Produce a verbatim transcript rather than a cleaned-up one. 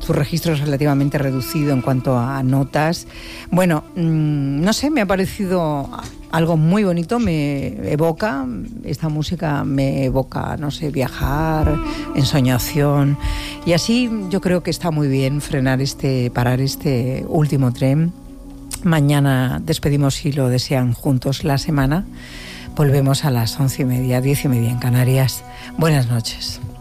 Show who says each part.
Speaker 1: su registro es relativamente reducido en cuanto a notas. Bueno, mmm, no sé, me ha parecido algo muy bonito, me evoca, esta música me evoca, no sé, viajar, ensoñación, y así yo creo que está muy bien frenar este, parar este último tren. Mañana despedimos, si lo desean, juntos la semana. Volvemos a las once y media, diez y media en Canarias. Buenas noches.